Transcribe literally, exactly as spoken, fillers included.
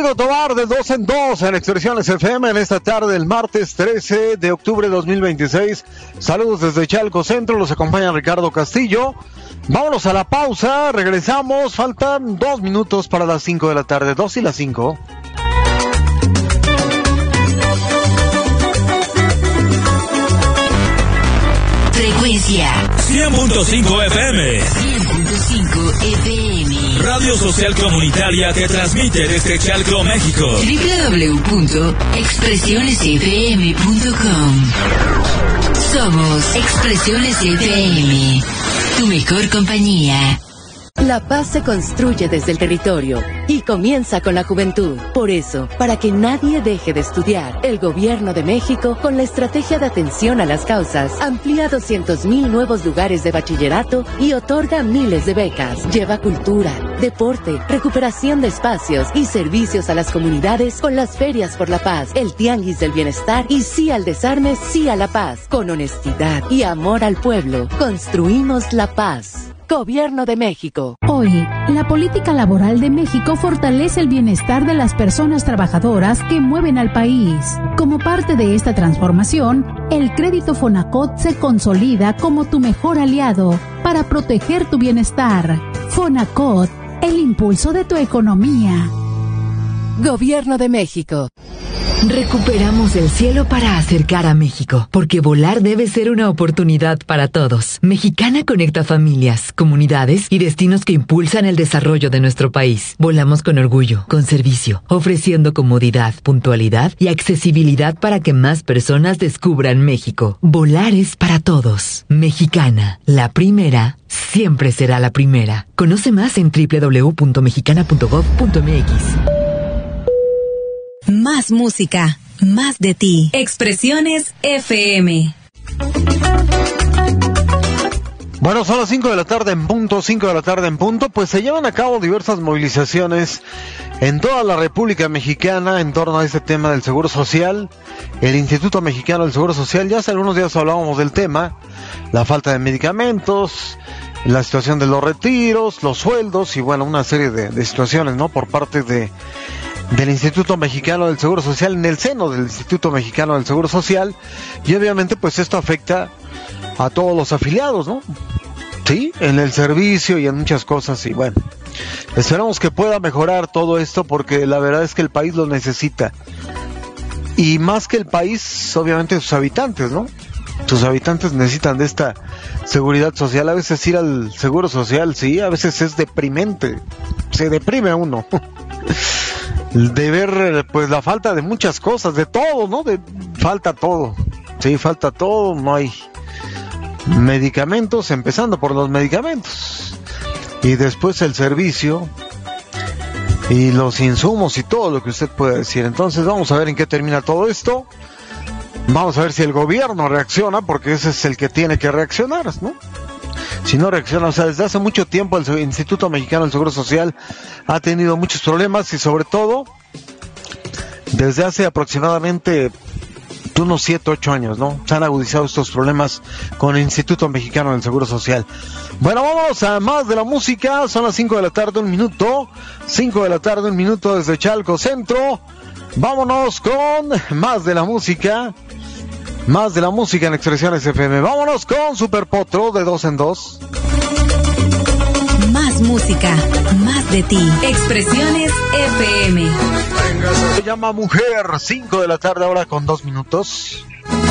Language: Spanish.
Rodrigo Tobar de dos en dos en Expresiones F M en esta tarde del martes trece de octubre de dos mil veintiséis. Saludos desde Chalco Centro, los acompaña Ricardo Castillo. Vámonos a la pausa, regresamos, faltan dos minutos para las cinco de la tarde, dos y las cinco. Frecuencia cien punto cinco F M. cien punto cinco F M. Radio Social Comunitaria que transmite desde Chalco, México. doble u doble u doble u punto expresiones f m punto com. Somos Expresiones F M, tu mejor compañía. La paz se construye desde el territorio y comienza con la juventud. Por eso, para que nadie deje de estudiar, el Gobierno de México, con la estrategia de atención a las causas, amplía doscientos mil nuevos lugares de bachillerato y otorga miles de becas. Lleva cultura, deporte, recuperación de espacios y servicios a las comunidades con las ferias por la paz, el tianguis del bienestar y sí al desarme, sí a la paz. Con honestidad y amor al pueblo, construimos la paz. Gobierno de México. Hoy, la política laboral de México fortalece el bienestar de las personas trabajadoras que mueven al país. Como parte de esta transformación, el crédito Fonacot se consolida como tu mejor aliado para proteger tu bienestar. Fonacot, el impulso de tu economía. Gobierno de México. Recuperamos el cielo para acercar a México, porque volar debe ser una oportunidad para todos. Mexicana conecta familias, comunidades y destinos que impulsan el desarrollo de nuestro país. Volamos con orgullo, con servicio, ofreciendo comodidad, puntualidad y accesibilidad para que más personas descubran México. Volar es para todos. Mexicana, la primera, siempre será la primera. Conoce más en doble u doble u doble u punto mexicana punto gov punto m x. Más música, más de ti. Expresiones F M. Bueno, son las cinco de la tarde en punto, cinco de la tarde en punto, pues se llevan a cabo diversas movilizaciones en toda la República Mexicana en torno a este tema del Seguro Social. El Instituto Mexicano del Seguro Social, ya hace algunos días hablábamos del tema, la falta de medicamentos, la situación de los retiros, los sueldos y bueno, una serie de, de situaciones, ¿no? Por parte de del Instituto Mexicano del Seguro Social, en el seno del Instituto Mexicano del Seguro Social, y obviamente pues esto afecta a todos los afiliados, ¿no? Sí, en el servicio y en muchas cosas, y bueno, esperamos que pueda mejorar todo esto porque la verdad es que el país lo necesita, y más que el país, obviamente sus habitantes, ¿no? Sus habitantes necesitan de esta seguridad social. A veces ir al Seguro Social, sí, a veces es deprimente, se deprime a uno de ver pues la falta de muchas cosas, de todo, ¿no? De, falta todo, sí, falta todo, no hay medicamentos, empezando por los medicamentos, y después el servicio, y los insumos y todo lo que usted pueda decir. Entonces vamos a ver en qué termina todo esto, vamos a ver si el gobierno reacciona, porque ese es el que tiene que reaccionar, ¿no? Si no reacciona, o sea, desde hace mucho tiempo el Instituto Mexicano del Seguro Social ha tenido muchos problemas y sobre todo desde hace aproximadamente unos siete, ocho años, ¿no? Se han agudizado estos problemas con el Instituto Mexicano del Seguro Social. Bueno, vamos a más de la música, son las cinco de la tarde, un minuto, cinco de la tarde, un minuto desde Chalco Centro. Vámonos con más de la música. Más de la música en Expresiones F M. Vámonos con Super Potro de dos en dos. Más música, más de ti. Expresiones F M. Se llama Mujer, cinco de la tarde ahora con dos minutos.